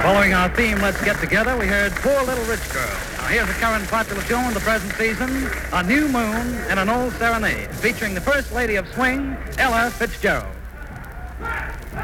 Following our theme, Let's Get Together, we heard Poor Little Rich Girl. Now here's a current popular tune of the present season, A New Moon and an Old Serenade, featuring the First Lady of Swing, Ella Fitzgerald.